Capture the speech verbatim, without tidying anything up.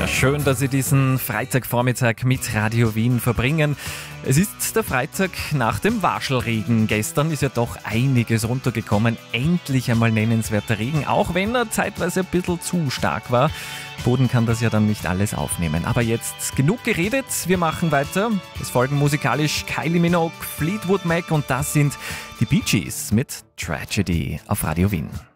Ja, schön, dass Sie diesen Freitagvormittag mit Radio Wien verbringen. Es ist der Freitag nach dem Waschelregen. Gestern ist ja doch einiges runtergekommen. Endlich einmal nennenswerter Regen, auch wenn er zeitweise ein bisschen zu stark war. Boden kann das ja dann nicht alles aufnehmen. Aber jetzt genug geredet, wir machen weiter. Es folgen musikalisch Kylie Minogue, Fleetwood Mac und das sind die Bee Gees mit Tragedy auf Radio Wien.